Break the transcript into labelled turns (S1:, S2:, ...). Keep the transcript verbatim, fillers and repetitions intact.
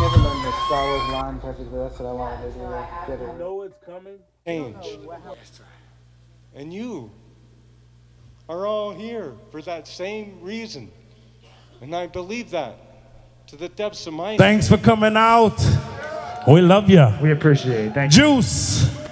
S1: never learned the Star Wars line perfectly. That's what I wanted to do. Get it.
S2: You know it's coming.
S3: Change. And you are all here for that same reason. And I believe that to the depths of my
S4: Thanks for coming out. We love you.
S2: We appreciate it. Thank you.
S4: Juice.